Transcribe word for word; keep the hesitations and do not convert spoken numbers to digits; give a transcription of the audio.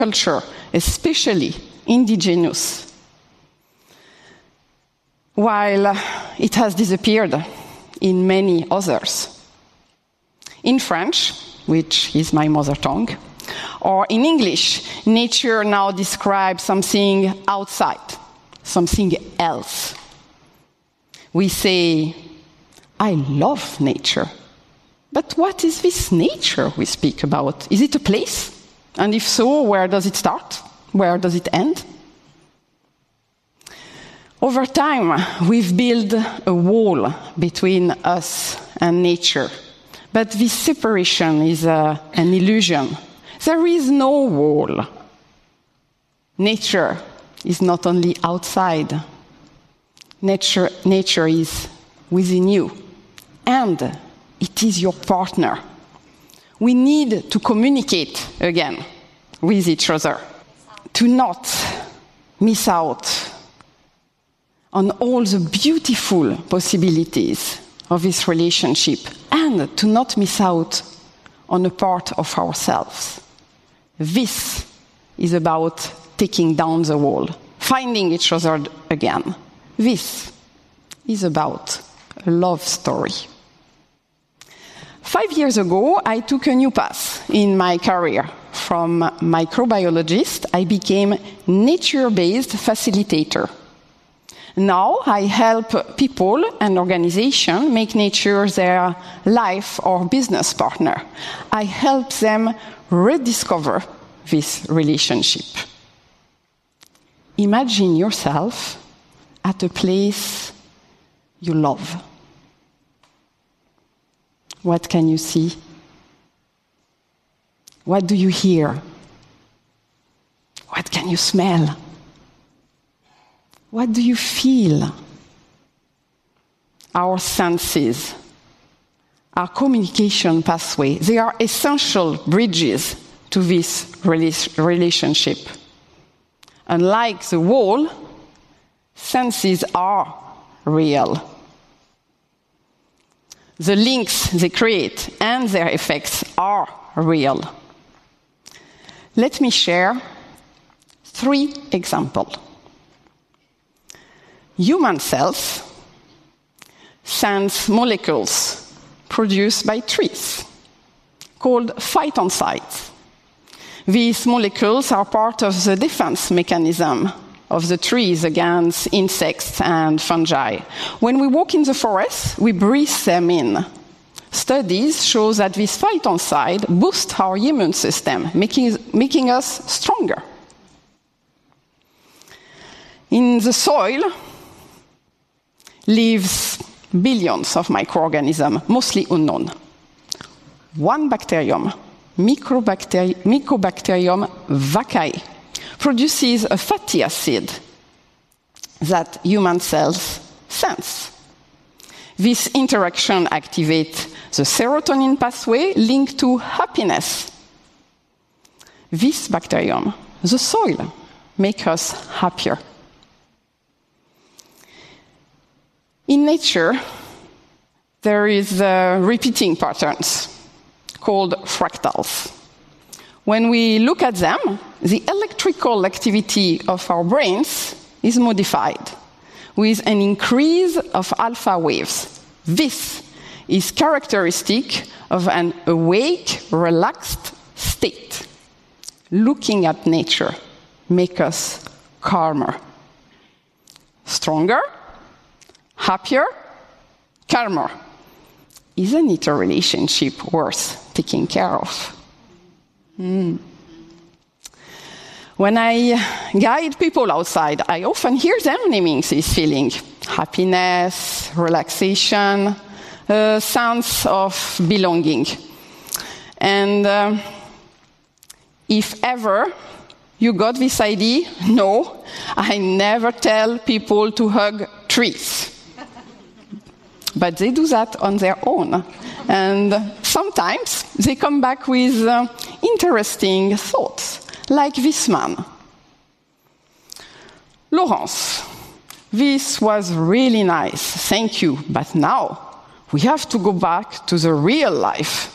culture, especially indigenous, while it has disappeared in many others. In French, which is my mother tongue, or in English, nature now describes something outside, something else. We say, I love nature. But what is this nature we speak about? Is it a place? And if so, where does it start? Where does it end? Over time, we've built a wall between us and nature. But this separation is uh, an illusion. There is no wall. Nature is not only outside. Nature, nature is within you. And it is your partner. We need to communicate again with each other, to not miss out on all the beautiful possibilities of this relationship, and to not miss out on a part of ourselves. This is about taking down the wall, finding each other again. This is about a love story. Five years ago, I took a new path in my career. From microbiologist, I became nature-based facilitator. Now I help people and organizations make nature their life or business partner. I help them rediscover this relationship. Imagine yourself at a place you love. What can you see? What do you hear? What can you smell? What do you feel? Our senses, our communication pathway, they are essential bridges to this relationship. Unlike the wall, senses are real. The links they create and their effects are real. Let me share three examples. Human cells sense molecules produced by trees, called phytoncides. These molecules are part of the defense mechanism of the trees against insects and fungi. When we walk in the forest, we breathe them in. Studies show that this phytoncide boosts our immune system, making, making us stronger. In the soil lives billions of microorganisms, mostly unknown. One bacterium, Mycobacterium, Mycobacterium vaccae, produces a fatty acid that human cells sense. This interaction activates the serotonin pathway linked to happiness. This bacterium, the soil, makes us happier. In nature, there is uh, repeating patterns called fractals. When we look at them, the electrical activity of our brains is modified with an increase of alpha waves. This is characteristic of an awake, relaxed state. Looking at nature makes us calmer, stronger, happier, calmer. Isn't it a relationship worth taking care of? Mm. When I guide people outside, I often hear them naming this feeling. Happiness, relaxation, a sense of belonging. And uh, if ever you got this idea, no, I never tell people to hug trees. But they do that on their own. And sometimes they come back with uh, interesting thoughts, like this man. Laurence, this was really nice, thank you, but now we have to go back to the real life.